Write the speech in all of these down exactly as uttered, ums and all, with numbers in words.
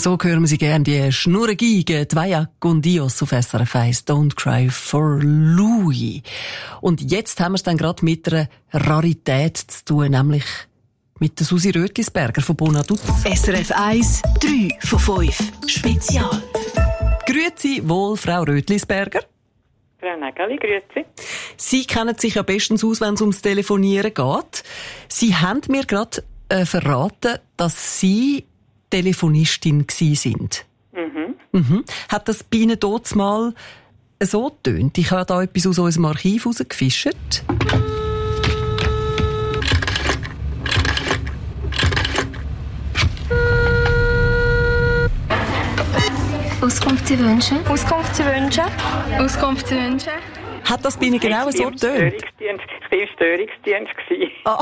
So hören wir sie gerne, die Schnurrengeige, die Vaya con Dios auf S R F eins, Don't Cry for Louis. Und jetzt haben wir es dann gerade mit einer Rarität zu tun, nämlich mit der Susi Rötlisberger von Bonaduz. S R F eins, drei von fünf, Spezial. Grüezi wohl, Frau Rötlisberger. Frau Nägeli, grüezi. Sie kennen sich ja bestens aus, wenn es ums Telefonieren geht. Sie haben mir gerade äh, verraten, dass Sie Telefonistin gsi sind. Mhm. Mhm. Hat das bei Ihnen dort mal so getönt? Ich habe da etwas aus unserem Archiv rausgefischt. Auskunft Sie wünschen? Auskunft Sie wünschen? Auskunft Sie wünschen? Hat das bei Ihnen genau so getönt? Ich war im Störungsdienst. Ah.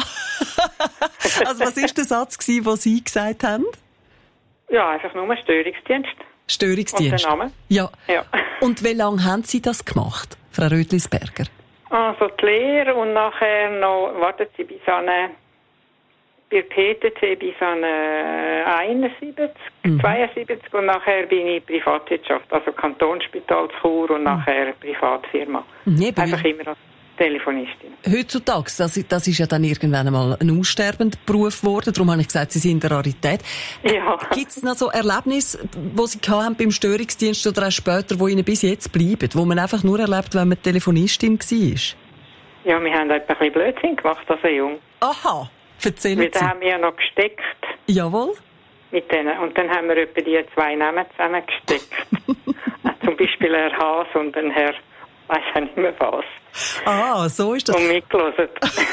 Also was war der Satz, den Sie gesagt haben? Ja, einfach nur Störungsdienst. Störungsdienst. Und der Name? Ja. Ja. Und wie lange haben Sie das gemacht, Frau Rötlisberger? Also die Lehre und nachher noch, warten Sie, bis an eine, bei P T T bis an eine einundsiebzig, mhm. zweiundsiebzig und nachher bin ich Privatwirtschaft, also Kantonsspital zu Chur und nachher Privatfirma. Nee, einfach immer als Telefonistin. Heutzutage, das, das ist ja dann irgendwann einmal ein aussterbender Beruf geworden, darum habe ich gesagt, Sie sind eine Rarität. Ja. Gibt es noch so Erlebnisse, die Sie haben beim Störungsdienst oder auch später, die Ihnen bis jetzt bleiben, wo man einfach nur erlebt, wenn man Telefonistin war? Ja, wir haben ein bisschen Blödsinn gemacht, also jung. Aha, erzählen Sie. Weil da haben wir ja noch gesteckt. Jawohl. Mit denen. Und dann haben wir etwa die zwei Namen zusammengesteckt. Zum Beispiel Herr Haas und ein Herr, weiss ich nicht mehr was. Ah, so ist das. Und mitgehört.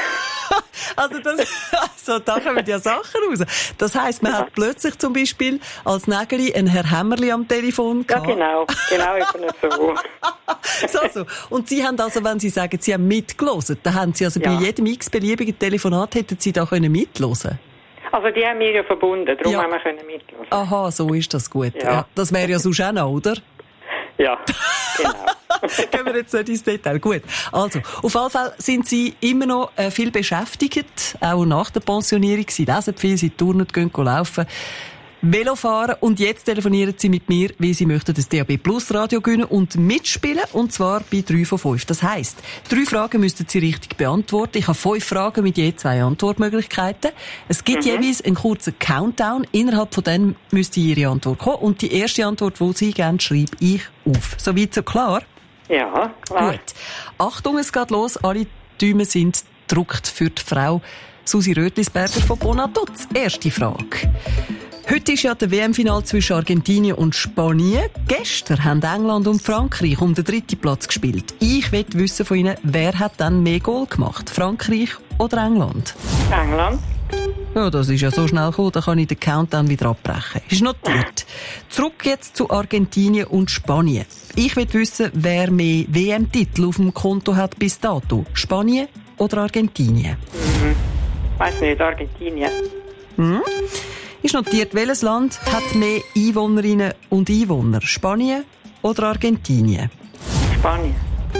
Also, das, also da kommen ja Sachen raus. Das heisst, man ja. hat plötzlich zum Beispiel als Nägeli einen Herr Hämmerli am Telefon gehabt. Ja, genau. Genau, eben so. so, so. Und Sie haben also, wenn Sie sagen, Sie haben mitgehört, dann haben Sie also ja. bei jedem x-beliebigen Telefonat hätten Sie da können mithören. Also die haben wir ja verbunden, darum ja. haben wir können mithören. Aha, so ist das gut. Ja. Ja, das wäre ja sonst auch noch, oder? Ja, genau. Gehen wir jetzt nicht ins Detail. Gut. Also, auf jeden Fall sind Sie immer noch äh, viel beschäftigt, auch nach der Pensionierung. Sie lesen viel, Sie turnen, gehen laufen, Velo fahren und jetzt telefonieren Sie mit mir, wie Sie möchten das D A B Plus Radio gewinnen und mitspielen, und zwar bei drei von fünf. Das heisst, drei Fragen müssten Sie richtig beantworten. Ich habe fünf Fragen mit je zwei Antwortmöglichkeiten. Es gibt mhm. jeweils einen kurzen Countdown. Innerhalb von dem müsste Ihre Antwort kommen und die erste Antwort, die Sie gerne schreibe ich auf. Soweit so klar? Ja, klar. Gut. Achtung, es geht los. Alle Däume sind gedruckt für die Frau Susi Rötlisberger von Bonaduz. Erste Frage. Heute ist ja der W M-Final zwischen Argentinien und Spanien. Gestern haben England und Frankreich um den dritten Platz gespielt. Ich will wissen von Ihnen, wer hat dann mehr Goal gemacht? Frankreich oder England? England. Ja, das ist ja so schnell gekommen, da kann ich den Countdown wieder abbrechen. Ist notiert. Zurück jetzt zu Argentinien und Spanien. Ich will wissen, wer mehr W M-Titel auf dem Konto hat bis dato. Spanien oder Argentinien? Mhm. Weiss nicht, Argentinien. Mhm. Ist notiert, welches Land hat mehr Einwohnerinnen und Einwohner? Spanien oder Argentinien? Spanien.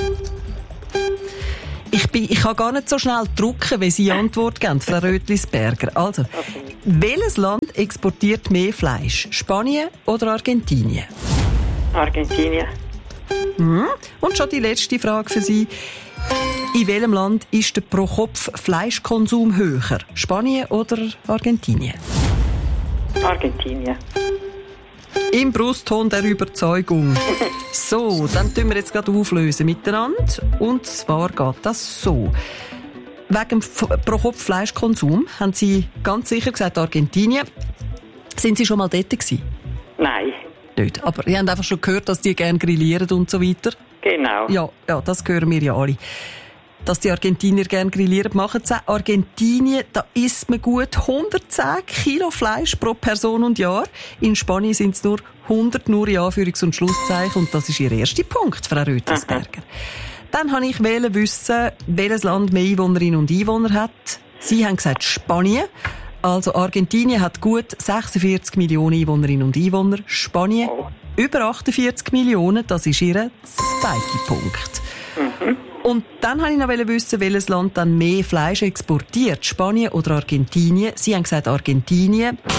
Ich, bin, ich kann gar nicht so schnell drucken, wie Sie Antwort geben, Frau Rötlisberger. Also, okay. Welches Land exportiert mehr Fleisch? Spanien oder Argentinien? Argentinien. Mhm. Und schon die letzte Frage für Sie. In welchem Land ist der Pro-Kopf-Fleischkonsum höher? Spanien oder Argentinien? Argentinien. Im Brustton der Überzeugung. So, dann tun wir jetzt gerade auflösen miteinander. Und zwar geht das so. Wegen dem Pro-Kopf-Fleischkonsum haben Sie ganz sicher gesagt Argentinien. Sind Sie schon mal dort gewesen? Nein. Nicht. Aber Sie haben einfach schon gehört, dass die gerne grillieren und so weiter. Genau. Ja, ja, das hören wir ja alle. Dass die Argentinier gerne grillieren, machen sie. Argentinien, da isst man gut hundertzehn Kilo Fleisch pro Person und Jahr. In Spanien sind es nur hundert, nur in Anführungs- und Schlusszeichen. Und das ist Ihr erster Punkt, Frau Rötlisberger. Dann habe ich wollen wissen, welches Land mehr Einwohnerinnen und Einwohner hat. Sie haben gesagt Spanien. Also Argentinien hat gut sechsundvierzig Millionen Einwohnerinnen und Einwohner. Spanien oh. über achtundvierzig Millionen. Das ist Ihr zweiter Punkt. Mhm. Und dann wollte ich noch wissen, welches Land dann mehr Fleisch exportiert, Spanien oder Argentinien. Sie haben gesagt Argentinien.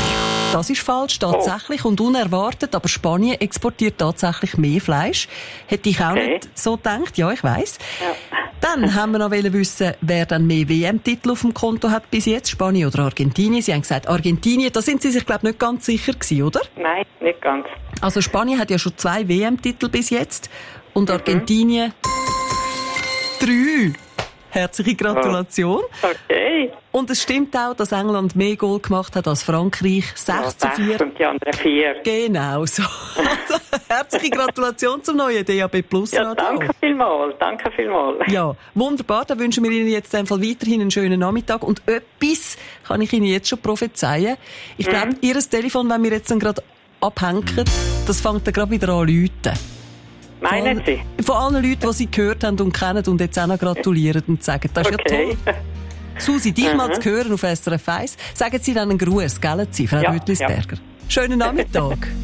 Das ist falsch, tatsächlich. Oh. Und unerwartet, aber Spanien exportiert tatsächlich mehr Fleisch. Hätte ich auch okay. nicht so gedacht. Ja, ich weiss. Ja. Dann haben wir noch wissen, wer dann mehr W M-Titel auf dem Konto hat bis jetzt, Spanien oder Argentinien. Sie haben gesagt, Argentinien, da sind Sie sich, glaube ich, nicht ganz sicher gewesen, oder? Nein, nicht ganz. Also Spanien hat ja schon zwei W M-Titel bis jetzt und mhm. Argentinien drei. Herzliche Gratulation. Okay. Und es stimmt auch, dass England mehr Goal gemacht hat als Frankreich. sechs zu vier. Und die anderen vier. Genau so. Herzliche Gratulation zum neuen D A B Plus ja, Radio. Danke vielmals, danke vielmals. Ja, wunderbar. Dann wünschen wir Ihnen jetzt einfach weiterhin einen schönen Nachmittag. Und etwas kann ich Ihnen jetzt schon prophezeien. Ich mhm. glaube, Ihr Telefon, wenn wir jetzt dann gerade abhängen, das fängt dann gerade wieder an zu läuten. Meinen Sie? Von allen Leuten, die Sie gehört haben und kennen und jetzt auch noch gratulieren und sagen, das ist okay. Ja toll. Susi, dich mhm. mal zu hören auf S R F eins. Sagen Sie dann einen Gruß, gell, Sie, Frau ja, Rüttlisberger. Ja. Schönen Nachmittag.